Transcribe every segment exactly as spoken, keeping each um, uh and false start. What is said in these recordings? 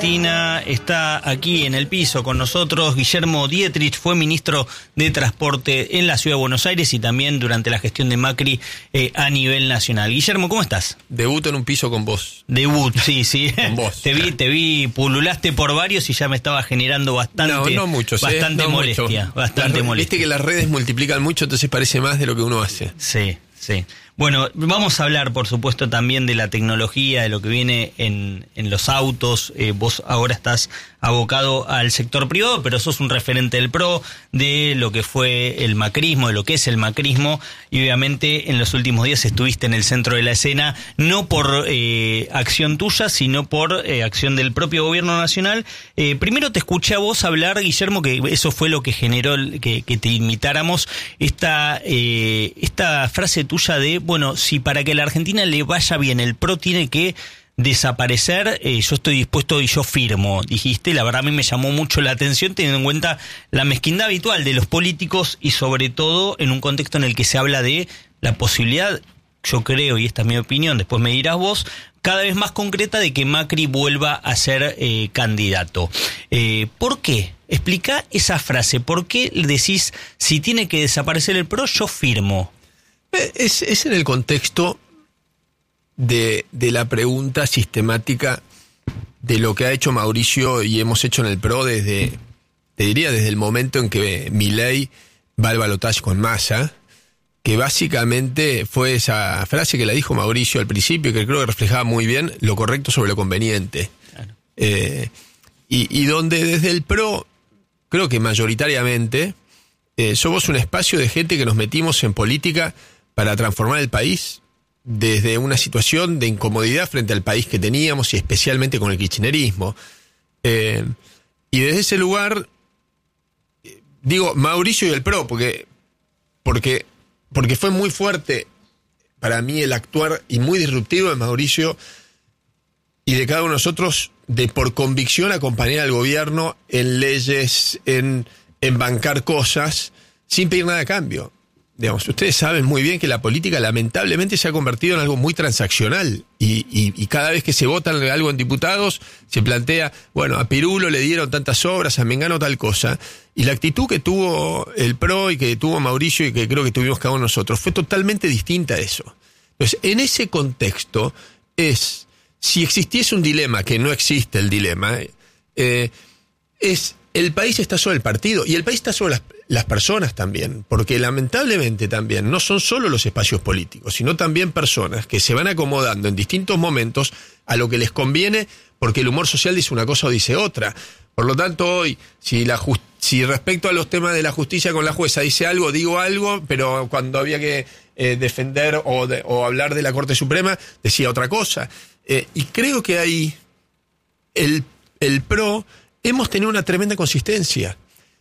Argentina. Está aquí en el piso con nosotros Guillermo Dietrich, fue ministro de Transporte en la Ciudad de Buenos Aires y también durante la gestión de Macri eh, a nivel nacional. Guillermo, ¿cómo estás? Debuto en un piso con vos. Debut, sí, sí. Con vos. Te vi, te vi, pululaste por varios y ya me estaba generando bastante, no, no mucho, bastante ¿eh? no molestia. Mucho. Bastante la, molestia. Viste que las redes multiplican mucho, entonces parece más de lo que uno hace. Sí, sí. Bueno, vamos a hablar, por supuesto, también de la tecnología, de lo que viene en, en los autos. Eh, vos ahora estás abocado al sector privado, pero sos un referente del PRO, de lo que fue el macrismo, de lo que es el macrismo, y obviamente en los últimos días estuviste en el centro de la escena, no por eh, acción tuya, sino por eh, acción del propio gobierno nacional. Eh, primero te escuché a vos hablar, Guillermo, que eso fue lo que generó que, que te invitáramos, esta, eh, esta frase tuya de, bueno, si para que a la Argentina le vaya bien el PRO tiene que desaparecer, eh, yo estoy dispuesto y yo firmo, dijiste. La verdad a mí me llamó mucho la atención teniendo en cuenta la mezquindad habitual de los políticos y sobre todo en un contexto en el que se habla de la posibilidad, yo creo, y esta es mi opinión, después me dirás vos, cada vez más concreta de que Macri vuelva a ser eh, candidato. Eh, ¿Por qué? Explica esa frase. ¿Por qué decís, si tiene que desaparecer el PRO, yo firmo? Es, es en el contexto de, de la pregunta sistemática de lo que ha hecho Mauricio y hemos hecho en el PRO desde, te diría, desde el momento en que Milei va al balotaje con Massa, que básicamente fue esa frase que la dijo Mauricio al principio, que creo que reflejaba muy bien lo correcto sobre lo conveniente. Claro. Eh, y, y donde desde el PRO, creo que mayoritariamente, eh, somos un espacio de gente que nos metimos en política para transformar el país desde una situación de incomodidad frente al país que teníamos y especialmente con el kirchnerismo. Eh, y desde ese lugar, digo Mauricio y el PRO, porque, porque, porque fue muy fuerte para mí el actuar y muy disruptivo de Mauricio y de cada uno de nosotros de por convicción acompañar al gobierno en leyes, en, en bancar cosas sin pedir nada a cambio. Digamos, ustedes saben muy bien que la política lamentablemente se ha convertido en algo muy transaccional y, y, y cada vez que se vota algo en diputados se plantea, bueno, a Pirulo le dieron tantas obras, a Mengano tal cosa, y la actitud que tuvo el PRO y que tuvo Mauricio y que creo que tuvimos cada uno de nosotros fue totalmente distinta a eso. Entonces, en ese contexto es, si existiese un dilema, que no existe el dilema, eh, es el país está sobre el partido y el país está sobre las, las personas también, porque lamentablemente también no son solo los espacios políticos, sino también personas que se van acomodando en distintos momentos a lo que les conviene, porque el humor social dice una cosa o dice otra. Por lo tanto, hoy, si, la just, si respecto a los temas de la justicia con la jueza dice algo, digo algo, pero cuando había que eh, defender o, de, o hablar de la Corte Suprema, decía otra cosa. Eh, y creo que ahí el, el PRO hemos tenido una tremenda consistencia.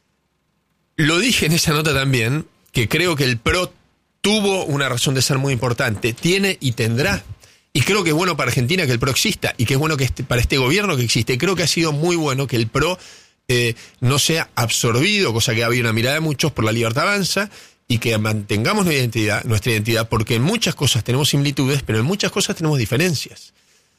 Lo dije en esa nota también, que creo que el PRO tuvo una razón de ser muy importante, tiene y tendrá. Y creo que es bueno para Argentina que el PRO exista, y que es bueno que este, para este gobierno que existe. Creo que ha sido muy bueno que el PRO eh, no sea absorbido, cosa que ha habido una mirada de muchos, por la Libertad Avanza, y que mantengamos nuestra identidad, nuestra identidad, porque en muchas cosas tenemos similitudes, pero en muchas cosas tenemos diferencias.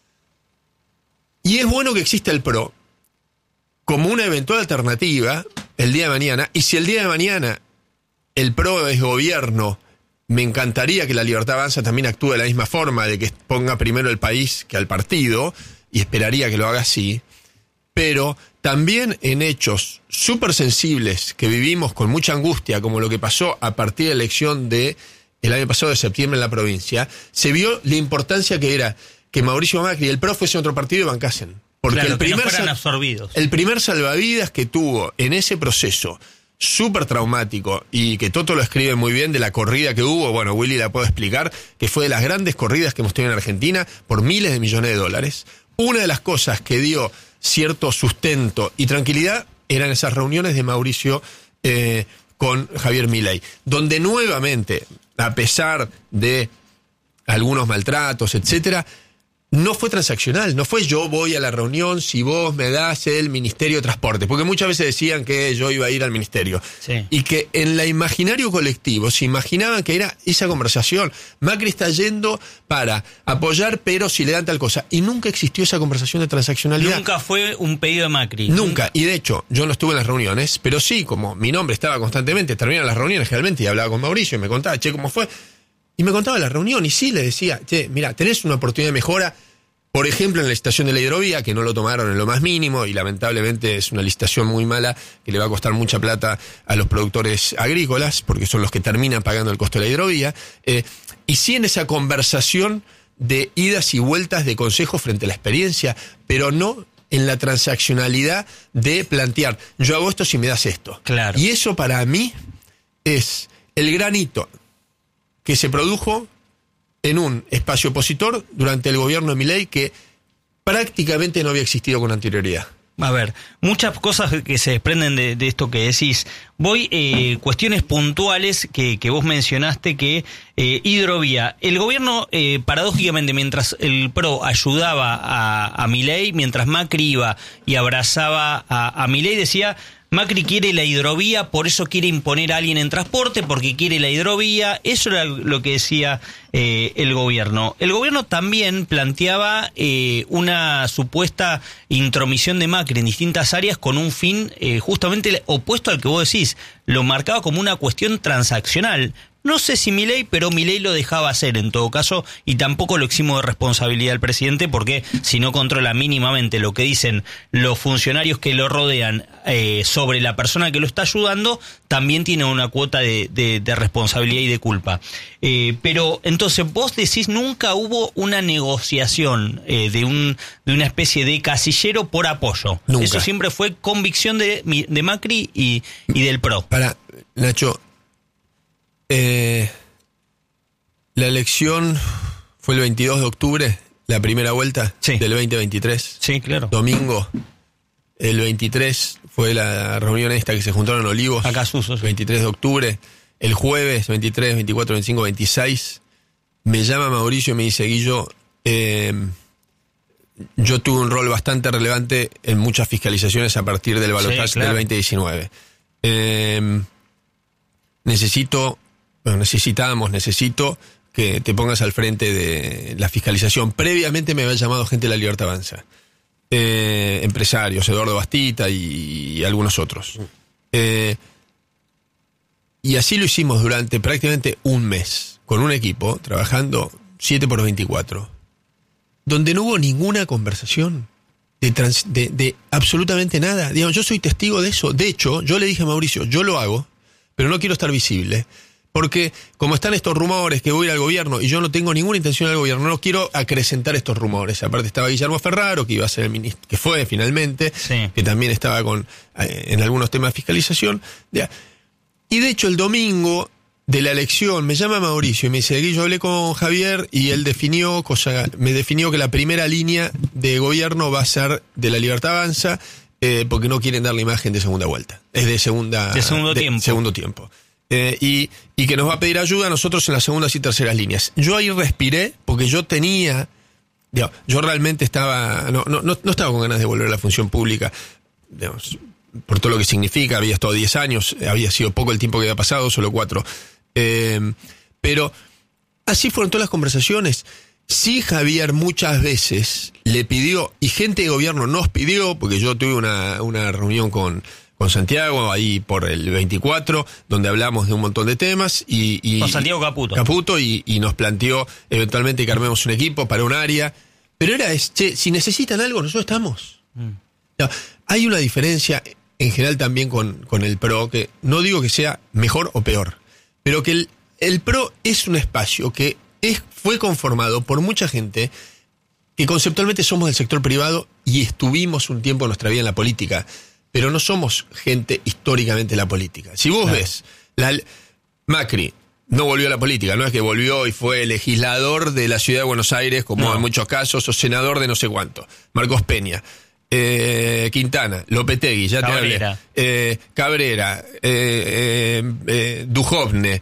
Y es bueno que exista el PRO como una eventual alternativa el día de mañana, y si el día de mañana el PRO es gobierno, me encantaría que la Libertad Avanza también actúe de la misma forma, de que ponga primero el país que al partido, y esperaría que lo haga así, pero también en hechos súper sensibles que vivimos con mucha angustia, como lo que pasó a partir de la elección de el año pasado de septiembre en la provincia, se vio la importancia que era que Mauricio Macri y el PRO fuesen otro partido y bancasen. Porque claro, el, primer que no fueran sal- absorbidos. el primer salvavidas que tuvo en ese proceso súper traumático, y que Toto lo escribe muy bien, de la corrida que hubo, bueno, Willy la puedo explicar, que fue de las grandes corridas que hemos tenido en Argentina por miles de millones de dólares. Una de las cosas que dio cierto sustento y tranquilidad eran esas reuniones de Mauricio eh, con Javier Milei, donde nuevamente, a pesar de algunos maltratos, etcétera, no fue transaccional, no fue yo voy a la reunión si vos me das el Ministerio de Transporte, porque muchas veces decían que yo iba a ir al ministerio, sí. y que en el imaginario colectivo se imaginaban que era esa conversación, Macri está yendo para apoyar, pero si le dan tal cosa, y nunca existió esa conversación de transaccionalidad. Nunca fue un pedido de Macri. Nunca, nunca. Y de hecho, yo no estuve en las reuniones, pero sí, como mi nombre estaba constantemente, terminaban las reuniones generalmente y hablaba con Mauricio y me contaba, che, ¿cómo fue? Y me contaba la reunión y sí le decía, che, mira, tenés una oportunidad de mejora, por ejemplo, en la licitación de la hidrovía, que no lo tomaron en lo más mínimo y lamentablemente es una licitación muy mala que le va a costar mucha plata a los productores agrícolas, porque son los que terminan pagando el costo de la hidrovía. Eh, y sí en esa conversación de idas y vueltas de consejo frente a la experiencia, pero no en la transaccionalidad de plantear, yo hago esto si me das esto. Claro. Y eso para mí es el gran hito que se produjo en un espacio opositor durante el gobierno de Milei que prácticamente no había existido con anterioridad. A ver, muchas cosas que se desprenden de, de esto que decís. Voy, eh, cuestiones puntuales que, que vos mencionaste, que eh, hidrovía. El gobierno, eh, paradójicamente, mientras el PRO ayudaba a, a Milei, mientras Macri iba y abrazaba a, a Milei, decía... Macri quiere la hidrovía, por eso quiere imponer a alguien en transporte, porque quiere la hidrovía. Eso era lo que decía eh, el gobierno. El gobierno también planteaba eh, una supuesta intromisión de Macri en distintas áreas con un fin eh, justamente opuesto al que vos decís. Lo marcaba como una cuestión transaccional. No sé si Milei, pero Milei lo dejaba hacer en todo caso y tampoco lo eximo de responsabilidad al presidente porque si no controla mínimamente lo que dicen los funcionarios que lo rodean eh, sobre la persona que lo está ayudando, también tiene una cuota de, de, de responsabilidad y de culpa. Eh, pero entonces vos decís nunca hubo una negociación eh, de, un, de una especie de casillero por apoyo. Nunca. Eso siempre fue convicción de, de Macri y, y del PRO. Para, Nacho... Eh, la elección fue el veintidós de octubre, la primera vuelta sí. del veinte veintitrés. Sí, claro. Domingo, el veintitrés fue la reunión esta que se juntaron en Olivos. Acá Suso, sí. veintitrés de octubre. El jueves, veintitrés, veinticuatro, veinticinco, veintiséis, me llama Mauricio y me dice, Guillo, eh, yo tuve un rol bastante relevante en muchas fiscalizaciones a partir del balotaje sí, claro. del veinte diecinueve. Eh, necesito... Bueno, necesitamos, necesito que te pongas al frente de la fiscalización. Previamente me había llamado gente de La Libertad Avanza, eh, empresarios, Eduardo Bastita y, y algunos otros. Eh, y así lo hicimos durante prácticamente un mes, con un equipo, trabajando siete por veinticuatro, donde no hubo ninguna conversación de, trans, de, de absolutamente nada. Digamos, yo soy testigo de eso. De hecho, yo le dije a Mauricio, yo lo hago, pero no quiero estar visible. Porque como están estos rumores que voy a ir al gobierno y yo no tengo ninguna intención del gobierno, no quiero acrecentar estos rumores. Aparte estaba Guillermo Ferraro, que iba a ser el ministro, que fue finalmente, sí. que también estaba con eh, en algunos temas de fiscalización. Y de hecho el domingo de la elección me llama Mauricio y me dice, Guillo, hablé con Javier y él definió, cosa, me definió que la primera línea de gobierno va a ser de La Libertad Avanza, eh, porque no quieren dar la imagen de segunda vuelta. Es de segunda de segundo de, tiempo. Segundo tiempo. Eh, y, y que nos va a pedir ayuda a nosotros en las segundas y terceras líneas. Yo ahí respiré porque yo tenía, digamos, yo realmente estaba, no, no, no estaba con ganas de volver a la función pública, digamos, por todo lo que significa, había estado diez años, había sido poco el tiempo que había pasado, solo cuatro. Eh, pero así fueron todas las conversaciones. Sí, Javier muchas veces le pidió, y gente de gobierno nos pidió, porque yo tuve una, una reunión con... con Santiago, ahí por el veinticuatro, donde hablamos de un montón de temas. Y, y con Santiago Caputo. Caputo, y, y nos planteó eventualmente que armemos un equipo para un área. Pero era, che, si necesitan algo, nosotros estamos. Mm. No, hay una diferencia en general también con, con el PRO, que no digo que sea mejor o peor, pero que el, el PRO es un espacio que es, fue conformado por mucha gente que conceptualmente somos del sector privado y estuvimos un tiempo en nuestra vida en la política. Pero no somos gente históricamente de la política. Si vos claro. ves, la, Macri no volvió a la política, no es que volvió y fue legislador de la ciudad de Buenos Aires, como no. en muchos casos, o senador de no sé cuánto. Marcos Peña, eh, Quintana, Lopetegui, ya Cabrera. te hablé, eh, Cabrera, eh, eh, eh, Duhovne,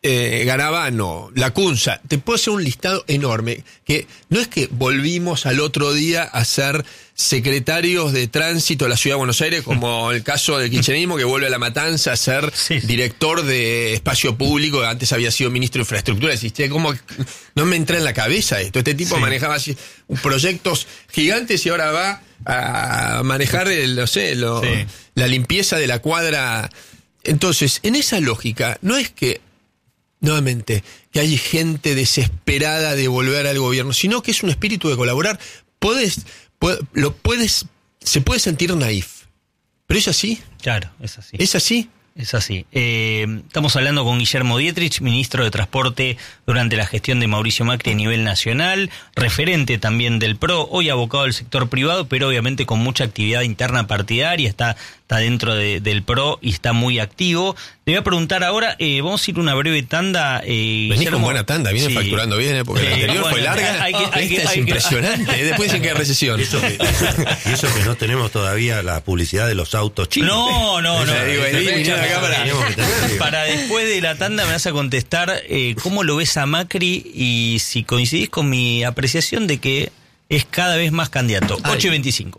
eh, Garabano, Lacunza, te puedo hacer un listado enorme, que no es que volvimos al otro día a ser secretarios de tránsito de la Ciudad de Buenos Aires, como el caso del kirchnerismo, que vuelve a La Matanza a ser sí, sí. director de espacio público, que antes había sido ministro de infraestructura. Decís, che, ¿cómo? No me entra en la cabeza esto. Este tipo sí. manejaba así, proyectos gigantes y ahora va a manejar, el, no sé, lo, sí. la limpieza de la cuadra. Entonces, en esa lógica, no es que, nuevamente, que hay gente desesperada de volver al gobierno, sino que es un espíritu de colaborar. Podés, puede, lo puedes, se puede sentir naif, pero es así. Claro, es así. ¿Es así? Es así. Eh, estamos hablando con Guillermo Dietrich, ministro de Transporte durante la gestión de Mauricio Macri a nivel nacional, referente también del P R O, hoy abocado al sector privado, pero obviamente con mucha actividad interna partidaria, está, está dentro de, del P R O y está muy activo. Le voy a preguntar ahora, eh, vamos a ir una breve tanda. Eh, Venís con buena tanda, viene sí. facturando bien, ¿eh? porque eh, la anterior bueno, fue larga. Hay que, hay Esta que, es hay impresionante, que... después dicen que hay recesión. Y eso, que, y eso que no tenemos todavía la publicidad de los autos chinos. No, no, no. no digo, ahí, acá para, para después de la tanda me vas a contestar eh, cómo lo ves a Macri y si coincidís con mi apreciación de que es cada vez más candidato. Ay. ocho y veinticinco.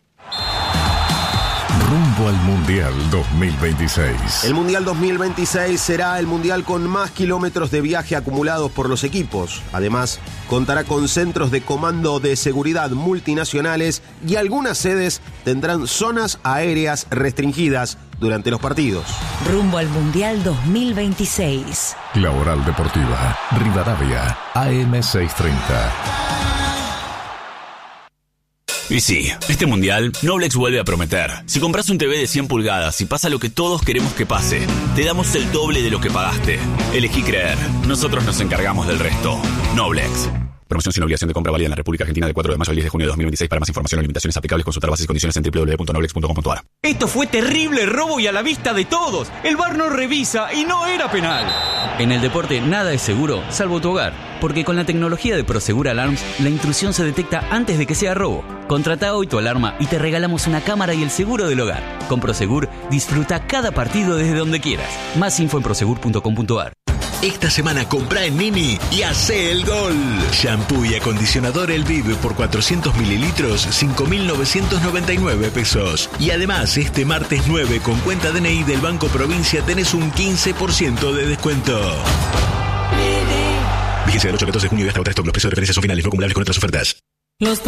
Rumbo al Mundial dos mil veintiséis. El Mundial dos mil veintiséis será el Mundial con más kilómetros de viaje acumulados por los equipos. Además, contará con centros de comando de seguridad multinacionales y algunas sedes tendrán zonas aéreas restringidas durante los partidos. Rumbo al Mundial dos mil veintiséis. Laboral Deportiva, Rivadavia, A M seiscientos treinta. Y sí, este mundial, Noblex vuelve a prometer. Si compras un T V de cien pulgadas y pasa lo que todos queremos que pase, te damos el doble de lo que pagaste. Elegí creer. Nosotros nos encargamos del resto. Noblex. Promoción sin obligación de compra válida en la República Argentina de cuatro de mayo al diez de junio de dos mil veintiséis. Para más información o limitaciones aplicables, consultar bases y condiciones en doble u doble u doble u punto noblex punto com punto a r. Esto fue terrible robo y a la vista de todos. El V A R no revisa y no era penal. En el deporte nada es seguro, salvo tu hogar. Porque con la tecnología de Prosegur Alarms, la intrusión se detecta antes de que sea robo. Contrata hoy tu alarma y te regalamos una cámara y el seguro del hogar. Con Prosegur, disfruta cada partido desde donde quieras. Más info en prosegur punto com punto a r. Esta semana compra en Nini y hace el gol. Shampoo y acondicionador El Vive por cuatrocientos mililitros, cinco mil novecientos noventa y nueve pesos. Y además, este martes nueve con cuenta D N I del Banco Provincia tenés un quince por ciento de descuento. Vigencia del ocho al catorce de junio y hasta agotar stock. Los precios de referencia son finales, no acumulables con otras ofertas. Los